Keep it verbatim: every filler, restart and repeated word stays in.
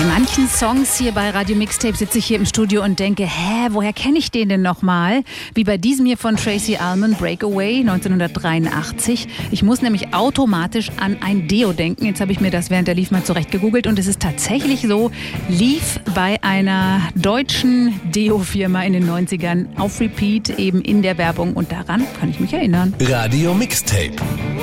Bei manchen Songs hier bei Radio Mixtape sitze ich hier im Studio und denke, hä, woher kenne ich den denn nochmal? Wie bei diesem hier von Tracey Ullman, Breakaway, neunzehnhundertdreiundachtzig. Ich muss nämlich automatisch an ein Deo denken. Jetzt habe ich mir das während der Lief mal zurecht gegoogelt und es ist tatsächlich so, lief bei einer deutschen Deo-Firma in den neunzigern auf Repeat, eben in der Werbung, und daran kann ich mich erinnern. Radio Mixtape.